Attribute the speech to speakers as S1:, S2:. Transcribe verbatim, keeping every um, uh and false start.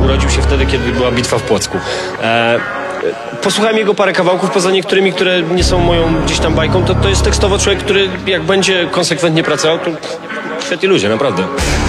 S1: urodził się wtedy, kiedy była bitwa w Płocku. E, Posłuchałem jego parę kawałków, poza niektórymi, które nie są moją gdzieś tam bajką, to, to jest tekstowo człowiek, który jak będzie konsekwentnie pracował, to świetni ludzie, naprawdę.